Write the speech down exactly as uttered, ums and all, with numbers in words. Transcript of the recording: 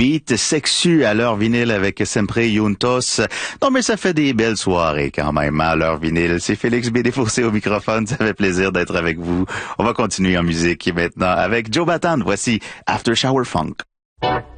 beat sexu à leur vinyle avec Sempre Juntos. Non, mais ça fait des belles soirées quand même à leur vinyle. C'est Félix B. Desfossés au microphone. Ça fait plaisir d'être avec vous. On va continuer en musique maintenant avec Joe Bataan. Voici After Shower Funk.